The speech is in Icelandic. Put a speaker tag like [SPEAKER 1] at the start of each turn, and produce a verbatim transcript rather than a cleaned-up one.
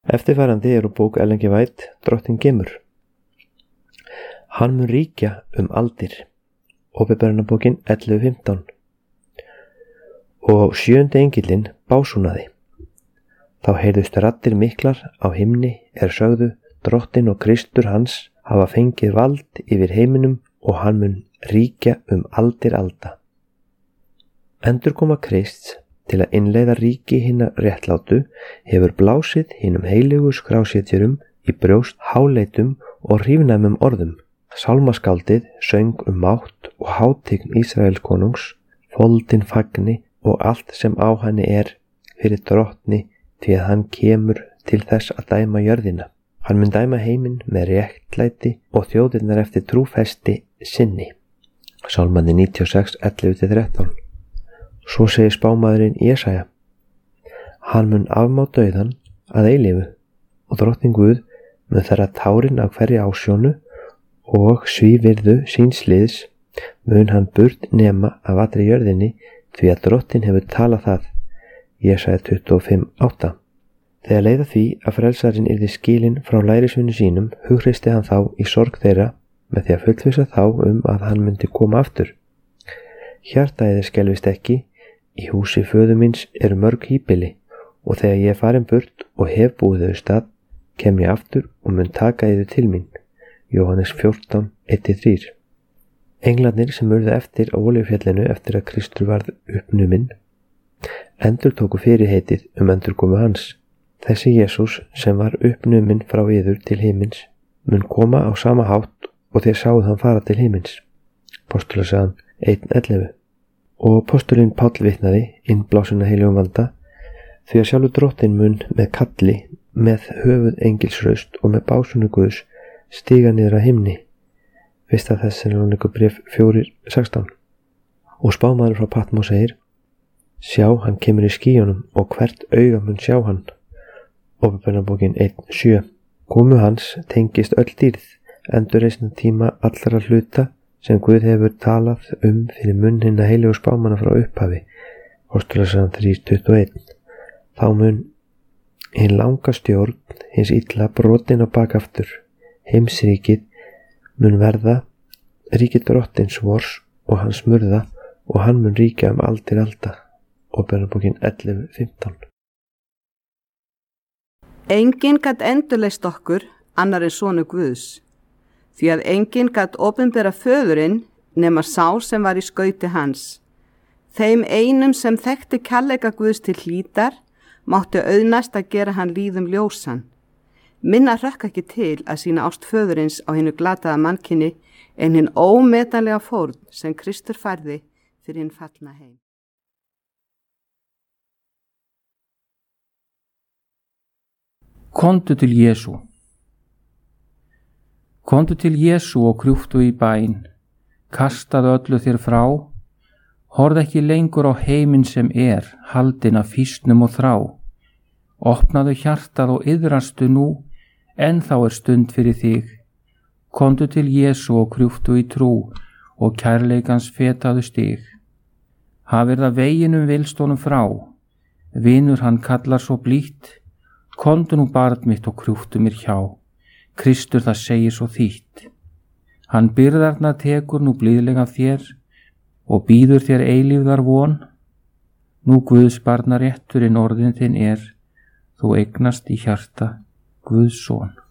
[SPEAKER 1] Eftirfarandi er úr bók Ellen G. White, Drottinn kemur. Hann mun ríkja um aldir. Åpenbarunarbókin ellefu fimmtán. Og sjöundi engillinn básúnaði. Þá heyrðust raddir miklar á himni er sögðu: Drottinn og Kristur hans hafa fengið vald yfir heiminum og hann mun ríkja um aldir alda. Endurkoma Krists til að innleiða ríki hinna réttlátu hefur blásið hinum heilögu skrásetjurum í brjóst háleitum og hrífnæmum orðum. Sálmaskáldið söng um mátt og hátign Ísraels konungs, foldin fagni og allt sem á henni er fyrir drottni, því að hann kemur til þess að dæma jörðina. Hann mun dæma heiminn með réttlæti og þjóðirnar eftir trúfesti sinni. Sálmandi níutíu og sex, ellefu til þrettán. Svo segir spámaðurinn Jesaja: Hann mun afmá dauðan að eilífu og drottinn Guð mun þerra tárin af hverri ásjónu og svívirðu síns liðs mun hann burt nema af allri jörðinni, því að drottinn hefur talað það. Jesaja tuttugu og fimm, átta. Þegar leið að því að frelsarinn yrði skilinn frá lærisveinu sínum, hughreysti hann þá í sorg þeirra með því að fullvissa þá um að hann myndi koma aftur. Hjarta yður skelfist ekki, í húsi föður míns eru mörg híbýli, og þegar ég er farin burt og hef búið þau stað, kem ég aftur og mun taka yður til mín. Jóhannes fjórtán, eitt til þrjú. Englarnir sem urðu eftir á Olíufjallinu eftir að Kristur varð uppnuminn, endur tóku fyrirheitið um endurkomu hans. Þessi Jesús sem var uppnuminn frá yður til himins mun koma á sama hátt og þér sáuð hann fara til himins. Postulasagan eitt ellefu. Og postulinn Páll vitnaði innblásina heilögum anda, því að sjálfur drottinn mun með kalli, með höfuð engilsraust og með básunu Guðs stiga niður að himni. Fyrsta Þessalóníkubréf fjögur sextán. Og spámaður frá Patmos segir: Sjá, hann kemur í skýjunum og hvert auga mun sjá hann. Åpenbarunarbókin eitt sjö. Komu hans tengist öll dýrð, endurreisna tíma allra hluta sem Guð hefur talað um fyrir munn hinna heilögu spámanna frá upphafi. Postulasagan þrjú tuttugu og eitt. Þá mun hinn langa stjórn hins illa brotin á bakaftur. Heimsríkið mun verða ríkið drottins vors og hans murða, og hann mun ríkja um aldir alda. Åpenbarunarbókin ellefu fimmtán.
[SPEAKER 2] Enginn gat endurleist okkur annar en sonur Guðs, því að enginn gat opinbera föðurinn nema sá sem var í skauti hans. Þeim einum sem þekkti kærleika Guðs til hlítar mátti auðnast að gera hann líðum ljósan. Minna hrökk ekki til að sína ást föðurins á hinu glataða mannkyni en hinn ómetanlega fórn sem Kristur færði fyrir hinn fallna heim.
[SPEAKER 3] Komdu til Jesú. Komdu til Jesú og krjúptu í bæn, kastaðu öllu þér frá, horð ekki lengur á heiminn sem er, haldinn af fýsnum og þrá. Opnaðu hjartað og iðrastu nú, en þá er stund fyrir þig. Komdu til Jesú og krjúptu í trú og kærleikans fetaðu stig. Hafir það veginum vilst honum frá, vinur hann kallar svo blítt. Komdu nú barn mitt og krjúptu mér hjá, Kristur það segir svo þýtt. Hann byrðarna tekur nú blíðlega þér og býður þér eilífðar von. Nú Guðs barna rétturinn orðin þinn er, þú eignast í hjarta Guðs son.